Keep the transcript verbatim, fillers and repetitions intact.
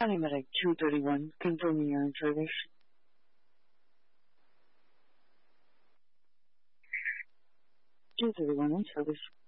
Animatic two thirty-one, confirming your information. two thirty-one in service.